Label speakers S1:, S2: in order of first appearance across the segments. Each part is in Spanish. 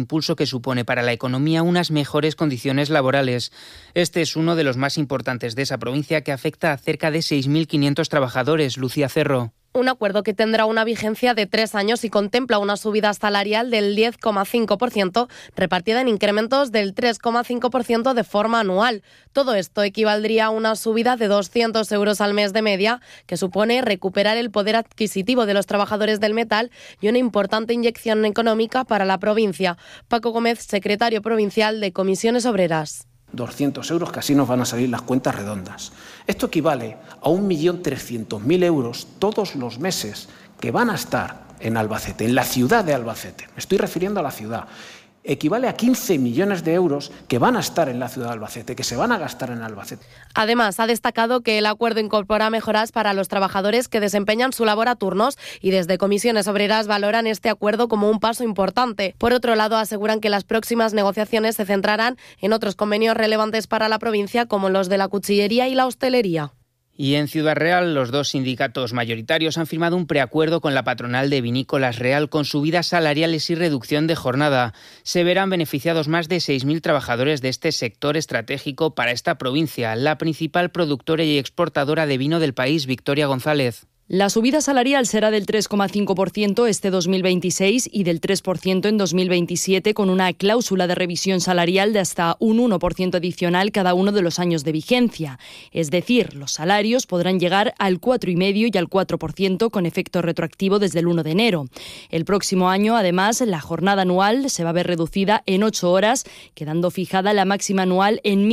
S1: impulso que supone para la economía unas mejores condiciones laborales. Este es uno de los más importantes de esa provincia, que afecta a cerca de 6.500 trabajadores. Lucía Cerro.
S2: Un acuerdo que tendrá una vigencia de 3 años y contempla una subida salarial del 10,5%, repartida en incrementos del 3,5% de forma anual. Todo esto equivaldría a una subida de 200 euros al mes de media, que supone recuperar el poder adquisitivo de los trabajadores del metal y una importante inyección económica para la provincia. Paco Gómez, secretario provincial de Comisiones Obreras.
S3: 200 euros, que así nos van a salir las cuentas redondas. Esto equivale a 1.300.000 euros todos los meses que van a estar en Albacete, en la ciudad de Albacete. Me estoy refiriendo a la ciudad. Equivale a 15 millones de euros que van a estar en la ciudad de Albacete, que se van a gastar en Albacete.
S2: Además, ha destacado que el acuerdo incorpora mejoras para los trabajadores que desempeñan su labor a turnos, y desde Comisiones Obreras valoran este acuerdo como un paso importante. Por otro lado, aseguran que las próximas negociaciones se centrarán en otros convenios relevantes para la provincia, como los de la cuchillería y la hostelería.
S1: Y en Ciudad Real, los dos sindicatos mayoritarios han firmado un preacuerdo con la patronal de Vinícolas Real con subidas salariales y reducción de jornada. Se verán beneficiados más de 6.000 trabajadores de este sector estratégico para esta provincia, la principal productora y exportadora de vino del país. Victoria González.
S4: La subida salarial será del 3,5% este 2026 y del 3% en 2027, con una cláusula de revisión salarial de hasta un 1% adicional cada uno de los años de vigencia. Es decir, los salarios podrán llegar al 4,5% y al 4% con efecto retroactivo desde el 1 de enero. El próximo año, además, la jornada anual se va a ver reducida en 8 horas, quedando fijada la máxima anual en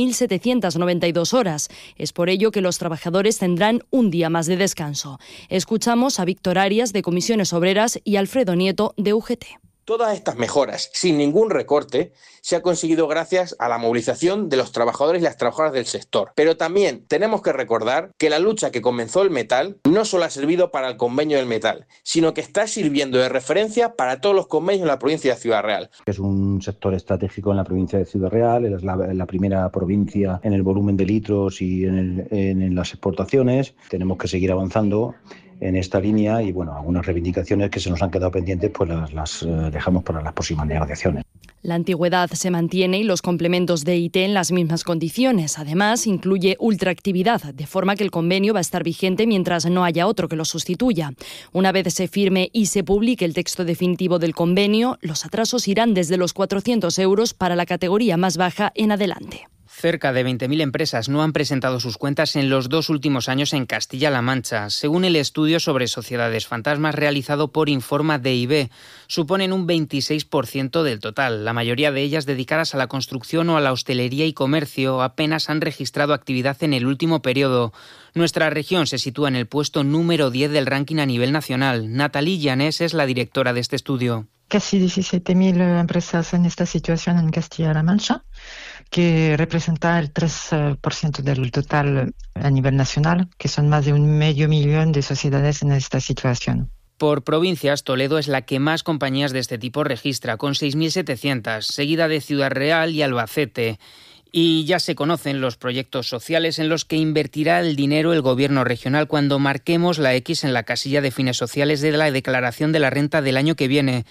S4: 1.792 horas. Es por ello que los trabajadores tendrán un día más de descanso. Escuchamos a Víctor Arias, de Comisiones Obreras, y Alfredo Nieto, de UGT.
S5: Todas estas mejoras, sin ningún recorte, se ha conseguido gracias a la movilización de los trabajadores y las trabajadoras del sector. Pero también tenemos que recordar que la lucha que comenzó el metal no solo ha servido para el convenio del metal, sino que está sirviendo de referencia para todos los convenios en la provincia de Ciudad Real.
S6: Es un sector estratégico en la provincia de Ciudad Real, es la primera provincia en el volumen de litros y en las exportaciones. Tenemos que seguir avanzando en esta línea y, bueno, algunas reivindicaciones que se nos han quedado pendientes pues las dejamos para las próximas negociaciones.
S4: La antigüedad se mantiene y los complementos de IT en las mismas condiciones. Además, incluye ultraactividad, de forma que el convenio va a estar vigente mientras no haya otro que lo sustituya. Una vez se firme y se publique el texto definitivo del convenio, los atrasos irán desde los 400 euros para la categoría más baja en adelante.
S1: Cerca de 20.000 empresas no han presentado sus cuentas en los 2 últimos años en Castilla-La Mancha. Según el estudio sobre sociedades fantasmas realizado por Informa DIB, suponen un 26% del total. La mayoría de ellas dedicadas a la construcción o a la hostelería y comercio apenas han registrado actividad en el último periodo. Nuestra región se sitúa en el puesto número 10 del ranking a nivel nacional. Natalie Llanés es la directora de este estudio.
S7: Casi 17.000 empresas en esta situación en Castilla-La Mancha, que representa el 3% del total a nivel nacional, que son más de 500.000 de sociedades en esta situación.
S1: Por provincias, Toledo es la que más compañías de este tipo registra, con 6.700, seguida de Ciudad Real y Albacete. Y ya se conocen los proyectos sociales en los que invertirá el dinero el Gobierno regional cuando marquemos la X en la casilla de fines sociales de la declaración de la renta del año que viene.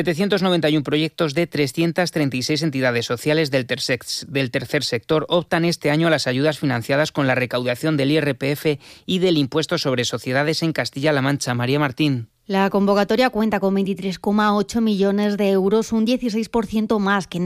S1: 791 proyectos de 336 entidades sociales del tercer sector optan este año a las ayudas financiadas con la recaudación del IRPF y del impuesto sobre sociedades en Castilla-La Mancha. María Martín.
S8: La convocatoria cuenta con 23,8 millones de euros, un 16% más que en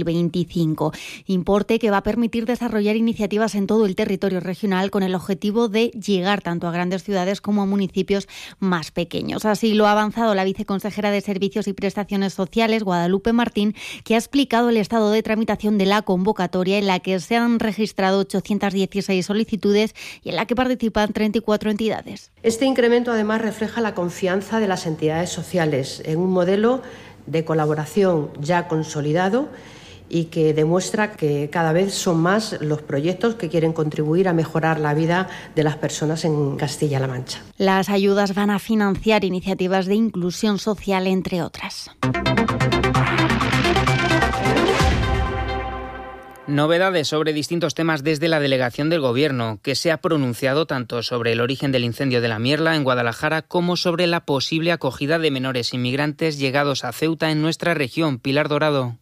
S8: 2025. Importe que va a permitir desarrollar iniciativas en todo el territorio regional con el objetivo de llegar tanto a grandes ciudades como a municipios más pequeños. Así lo ha avanzado la viceconsejera de Servicios y Prestaciones Sociales, Guadalupe Martín, que ha explicado el estado de tramitación de la convocatoria, en la que se han registrado 816 solicitudes y en la que participan 34 entidades.
S9: Este incremento además refleja la confianza de las entidades sociales en un modelo de colaboración ya consolidado y que demuestra que cada vez son más los proyectos que quieren contribuir a mejorar la vida de las personas en Castilla-La Mancha.
S8: Las ayudas van a financiar iniciativas de inclusión social, entre otras.
S1: Novedades sobre distintos temas desde la delegación del Gobierno, que se ha pronunciado tanto sobre el origen del incendio de la Mierla en Guadalajara como sobre la posible acogida de menores inmigrantes llegados a Ceuta en nuestra región. Pilar Dorado.